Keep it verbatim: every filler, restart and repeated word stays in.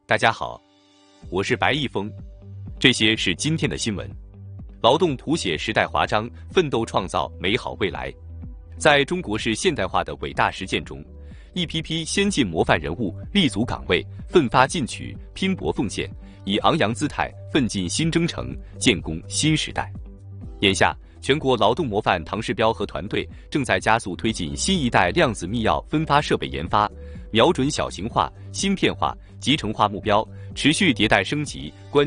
大家好，我是白毅峰，这些是今天的新闻。劳动谱写时代华章，奋斗创造美好未来。在中国式现代化的伟大实践中，一批批先进模范人物立足岗位，奋发进取，拼搏奉献，以昂扬姿态奋进新征程，建功新时代。眼下，全国劳动模范唐世标和团队正在加速推进新一代量子密钥分发设备研发，瞄准小型化、芯片化、集成化目标，持续迭代升级。关